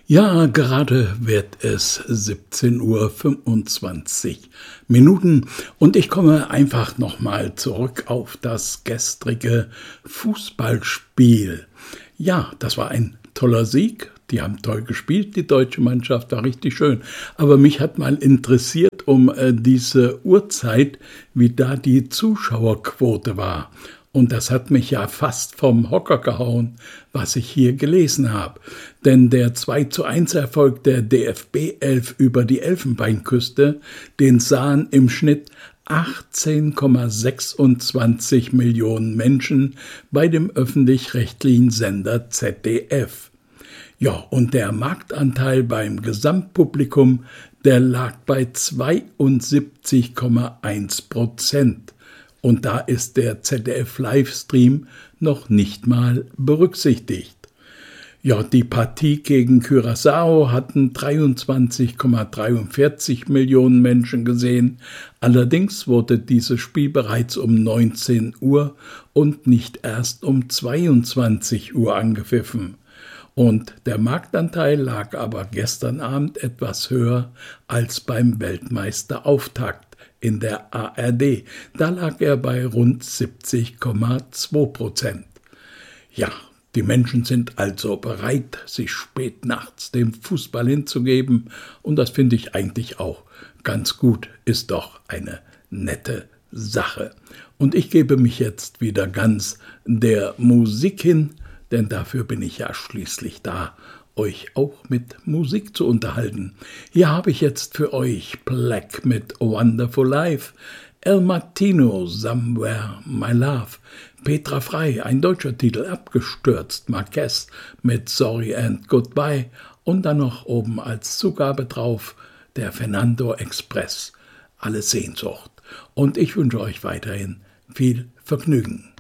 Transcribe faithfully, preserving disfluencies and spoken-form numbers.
Ja, gerade wird es siebzehn Uhr fünfundzwanzig Minuten und ich komme einfach nochmal zurück auf das gestrige Fußballspiel. Ja, das war ein toller Sieg. Die haben toll gespielt, die deutsche Mannschaft war richtig schön. Aber mich hat mal interessiert um äh, diese Uhrzeit, wie da die Zuschauerquote war. Und das hat mich ja fast vom Hocker gehauen, was ich hier gelesen habe. Denn der zwei zu eins Erfolg der D F B elf über die Elfenbeinküste, den sahen im Schnitt achtzehn Komma sechsundzwanzig Millionen Menschen bei dem öffentlich-rechtlichen Sender Z D F. Ja, und der Marktanteil beim Gesamtpublikum, der lag bei zweiundsiebzig Komma eins Prozent. Und da ist der Z D F-Livestream noch nicht mal berücksichtigt. Ja, die Partie gegen Curaçao hatten dreiundzwanzig Komma dreiundvierzig Millionen Menschen gesehen. Allerdings wurde dieses Spiel bereits um neunzehn Uhr und nicht erst um zweiundzwanzig Uhr angepfiffen. Und der Marktanteil lag aber gestern Abend etwas höher als beim Weltmeisterauftakt in der A R D. Da lag er bei rund siebzig Komma zwei Prozent. Ja, die Menschen sind also bereit, sich spät nachts dem Fußball hinzugeben. Und das finde ich eigentlich auch ganz gut, ist doch eine nette Sache. Und ich gebe mich jetzt wieder ganz der Musik hin, denn dafür bin ich ja schließlich da, euch auch mit Musik zu unterhalten. Hier habe ich jetzt für euch Black mit Wonderful Life, El Martino, Somewhere My Love, Petra Frey, ein deutscher Titel, Abgestürzt, Marquez mit Sorry and Goodbye und dann noch oben als Zugabe drauf der Fernando Express, Alle Sehnsucht. Und ich wünsche euch weiterhin viel Vergnügen.